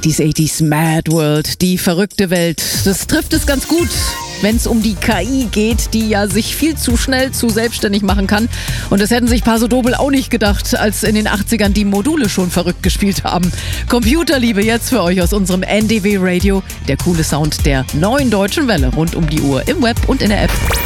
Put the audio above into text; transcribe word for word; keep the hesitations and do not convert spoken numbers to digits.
achtziger, achtziger Mad World, die verrückte Welt. Das trifft es ganz gut, wenn es um die K I geht, die ja sich viel zu schnell zu selbstständig machen kann. Und das hätten sich Paso Dobel auch nicht gedacht, als in den achtzigern die Module schon verrückt gespielt haben. Computerliebe jetzt für euch aus unserem N D W Radio, der coole Sound der neuen Deutschen Welle, rund um die Uhr im Web und in der App.